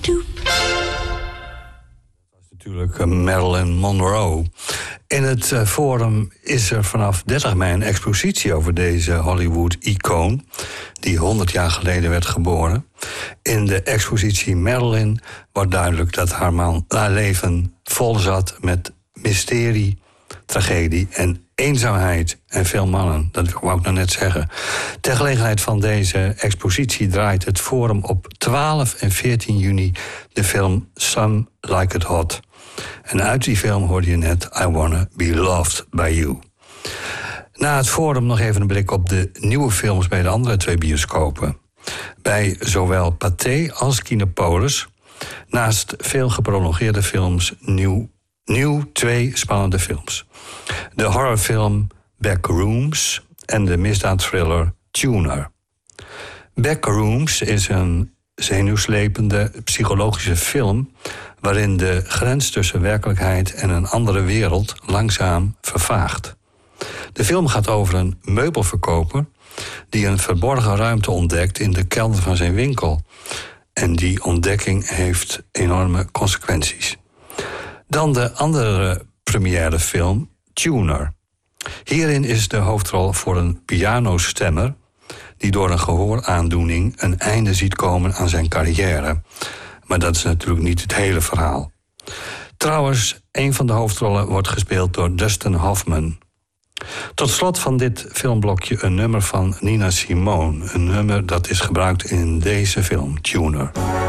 Natuurlijk Marilyn Monroe. In het Forum is er vanaf 30 mei een expositie over deze Hollywood-icoon, die 100 jaar geleden werd geboren. In de expositie Marilyn wordt duidelijk dat haar leven vol zat met mysterie, tragedie en eenzaamheid en veel mannen. Dat wou ik nou net zeggen. Ter gelegenheid van deze expositie draait het Forum op 12 en 14 juni de film Some Like It Hot. En uit die film hoorde je net I Wanna Be Loved By You. Na het Forum nog even een blik op de nieuwe films bij de andere 2 bioscopen. Bij zowel Pathé als Kinepolis, naast veel geprolongeerde films, nieuw 2 spannende films. De horrorfilm Backrooms en de misdaadthriller Tuner. Backrooms is een zenuwslepende psychologische film waarin de grens tussen werkelijkheid en een andere wereld langzaam vervaagt. De film gaat over een meubelverkoper die een verborgen ruimte ontdekt in de kelder van zijn winkel. En die ontdekking heeft enorme consequenties. Dan de andere première film, Tuner. Hierin is de hoofdrol voor een pianostemmer die door een gehooraandoening een einde ziet komen aan zijn carrière. Maar dat is natuurlijk niet het hele verhaal. Trouwens, een van de hoofdrollen wordt gespeeld door Dustin Hoffman. Tot slot van dit filmblokje een nummer van Nina Simone. Een nummer dat is gebruikt in deze film, Tuner.